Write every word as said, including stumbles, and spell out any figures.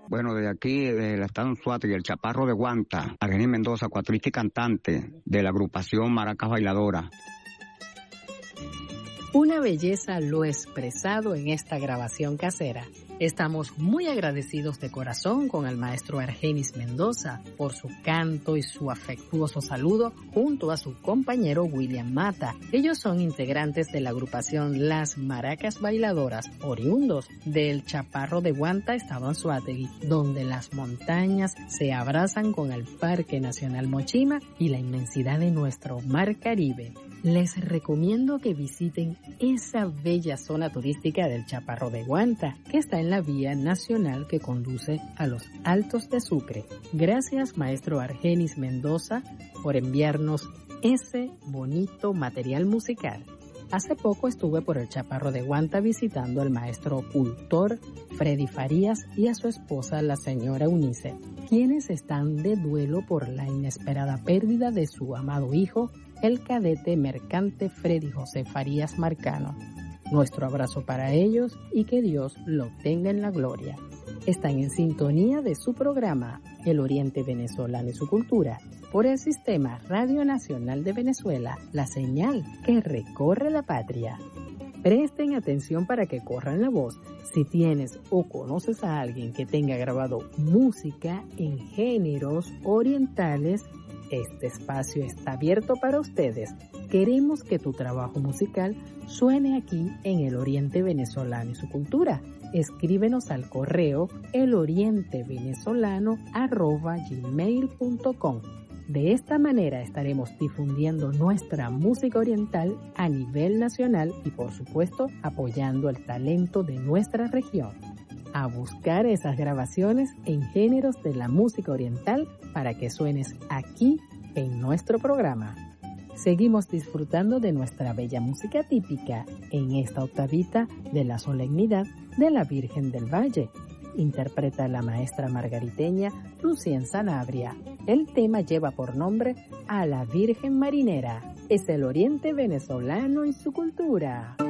Bueno, de aquí, del estado Anzoátegui, el Chaparro de Guanta, Argenis Mendoza, cuatrista y cantante de la agrupación Maracas Bailadora. Una belleza lo expresado en esta grabación casera. Estamos muy agradecidos de corazón con el maestro Argenis Mendoza por su canto y su afectuoso saludo junto a su compañero William Mata. Ellos son integrantes de la agrupación Las Maracas Bailadoras, oriundos del Chaparro de Guanta, estado Anzoátegui, donde las montañas se abrazan con el Parque Nacional Mochima y la inmensidad de nuestro Mar Caribe. Les recomiendo que visiten esa bella zona turística del Chaparro de Guanta, que está en la vía nacional que conduce a los Altos de Sucre. Gracias, maestro Argenis Mendoza, por enviarnos ese bonito material musical. Hace poco estuve por el Chaparro de Guanta visitando al maestro cultor Freddy Farías y a su esposa, la señora Eunice, quienes están de duelo por la inesperada pérdida de su amado hijo, el cadete mercante Freddy José Farías Marcano. Nuestro abrazo para ellos y que Dios lo tenga en la gloria. Están en sintonía de su programa El Oriente Venezolano y su Cultura por el Sistema Radio Nacional de Venezuela, la señal que recorre la patria. Presten atención para que corran la voz. Si tienes o conoces a alguien que tenga grabado música en géneros orientales, este espacio está abierto para ustedes. Queremos que tu trabajo musical suene aquí en El Oriente Venezolano y su Cultura. Escríbenos al correo elorientevenezolano arroba gmail punto com. De esta manera estaremos difundiendo nuestra música oriental a nivel nacional y, por supuesto, apoyando el talento de nuestra región. A buscar esas grabaciones en géneros de la música oriental para que suenes aquí en nuestro programa. Seguimos disfrutando de nuestra bella música típica en esta octavita de la solemnidad de la Virgen del Valle. Interpreta la maestra margariteña Lucien Sanabria. El tema lleva por nombre A la Virgen Marinera. Es el Oriente Venezolano y su Cultura.